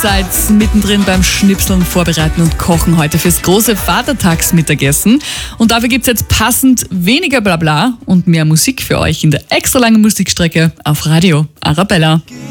Seid mittendrin beim Schnipseln, Vorbereiten und Kochen heute fürs große Vatertagsmittagessen. Und dafür gibt's jetzt passend weniger Blabla und mehr Musik für euch in der extra langen Musikstrecke auf Radio Arabella.